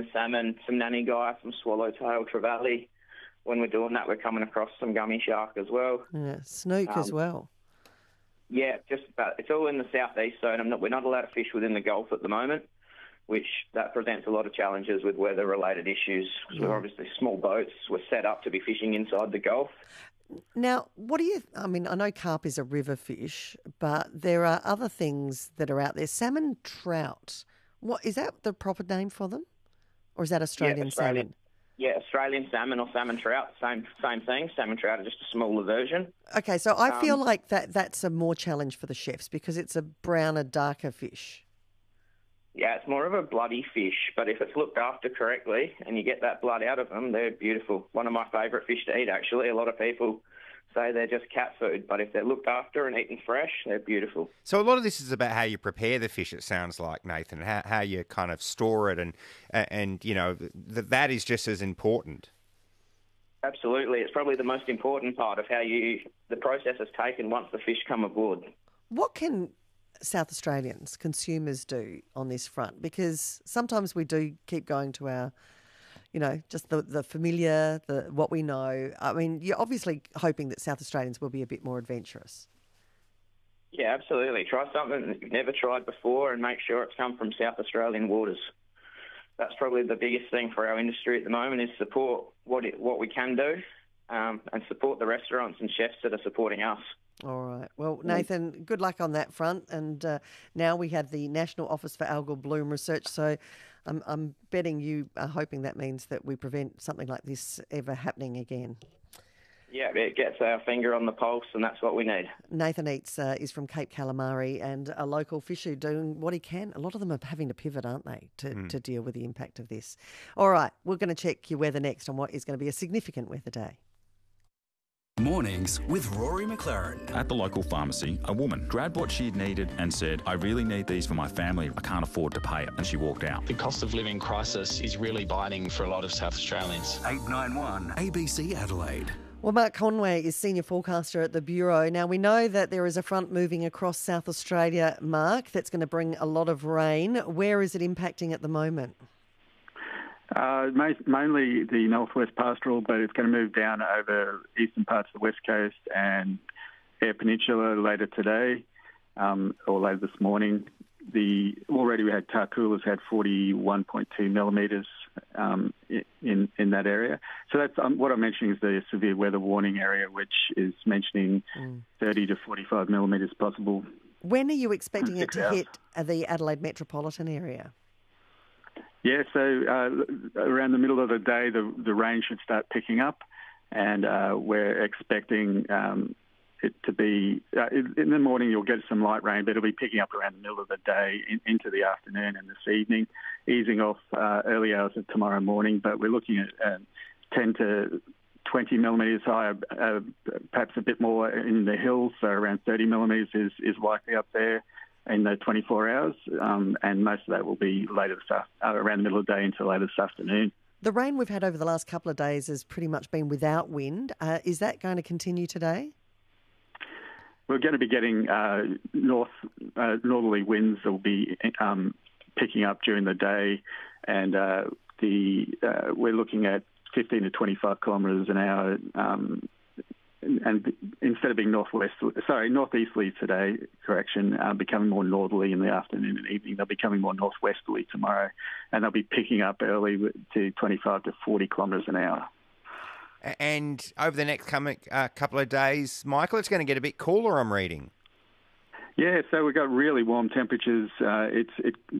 salmon, some nanny guy, some swallowtail, trevally. When we're doing that, we're coming across some gummy shark as well. Yeah, snook as well. Yeah, just about. It's all in the southeast zone. We're not allowed to fish within the Gulf at the moment, which that presents a lot of challenges with weather-related issues. So we're obviously small boats. We're set up to be fishing inside the Gulf. Now, I know carp is a river fish, but there are other things that are out there. Salmon trout. What is that the proper name for them? Or is that Australian salmon? Yeah, Australian salmon or salmon trout, same thing. Salmon trout are just a smaller version. Okay, so I feel like that's a more challenge for the chefs because it's a browner, darker fish. Yeah, it's more of a bloody fish, but if it's looked after correctly and you get that blood out of them, they're beautiful. One of my favourite fish to eat, actually. A lot of people say they're just cat food, but if they're looked after and eaten fresh, they're beautiful. So a lot of this is about how you prepare the fish, it sounds like, Nathan, how you kind of store it and you know, that is just as important. Absolutely. It's probably the most important part of how the process is taken once the fish come aboard. What can South Australians, consumers, do on this front? Because sometimes we do keep going to our, just the familiar, what we know. I mean, you're obviously hoping that South Australians will be a bit more adventurous. Yeah, absolutely. Try something that you've never tried before and make sure it's come from South Australian waters. That's probably the biggest thing for our industry at the moment is support what we can do and support the restaurants and chefs that are supporting us. All right. Well, Nathan, good luck on that front. And now we have the National Office for Algal Bloom Research. So I'm betting you are hoping that means that we prevent something like this ever happening again. Yeah, it gets our finger on the pulse, and that's what we need. Nathan Eates is from Cape Calamari and a local fisher doing what he can. A lot of them are having to pivot, aren't they, to deal with the impact of this. All right, we're going to check your weather next on what is going to be a significant weather day. Mornings with Rory McLaren. At the local pharmacy, a woman grabbed what she had needed and said, "I really need these for my family. I can't afford to pay it." And she walked out. The cost of living crisis is really biting for a lot of South Australians. 891 ABC Adelaide. Well, Mark Conway is Senior Forecaster at the Bureau. Now, we know that there is a front moving across South Australia, Mark, that's going to bring a lot of rain. Where is it impacting at the moment? Mainly the northwest pastoral, but it's going to move down over eastern parts of the west coast and Eyre Peninsula later today or later this morning. Already we had Tarcoolas had 41.2 millimetres in that area. So that's what I'm mentioning is the severe weather warning area, which is mentioning 30 to 45 millimetres possible. When are you expecting it to hit the Adelaide metropolitan area? Yeah, so around the middle of the day, the rain should start picking up, and we're expecting it to be in the morning. You'll get some light rain, but it'll be picking up around the middle of the day into the afternoon and this evening, easing off early hours of tomorrow morning. But we're looking at 10 to 20 millimetres higher, perhaps a bit more in the hills. So around 30 millimetres is likely up there in the 24 hours, and most of that will be later around the middle of the day into later this afternoon. The rain we've had over the last couple of days has pretty much been without wind. Is that going to continue today? We're going to be getting northerly winds that will be picking up during the day, and we're looking at 15 to 25 kilometres an hour. And instead of being northeasterly today, becoming more northerly in the afternoon and evening. They'll be becoming more northwesterly tomorrow, and they'll be picking up early to 25 to 40 kilometres an hour. And over the next couple of days, Michael, it's going to get a bit cooler, I'm reading. Yeah, so we've got really warm temperatures. It's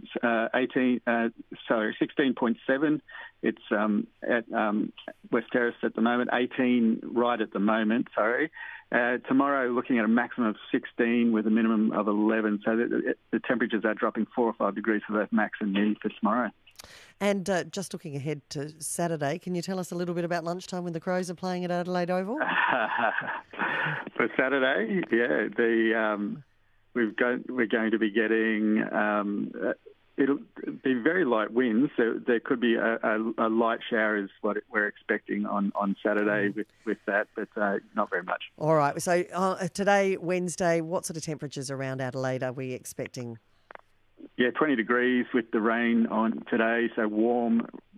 16.7. It's at West Terrace at the moment, 18 right at the moment, Tomorrow looking at a maximum of 16 with a minimum of 11. So the temperatures are dropping 4 or 5 degrees for both max and min for tomorrow. And just looking ahead to Saturday, can you tell us a little bit about lunchtime when the Crows are playing at Adelaide Oval? For Saturday, we're going to be getting, it'll be very light winds. So there could be a light shower is what we're expecting on Saturday with that, but not very much. All right. So today, Wednesday, what sort of temperatures around Adelaide are we expecting? Yeah, 20 degrees with the rain on today, so warm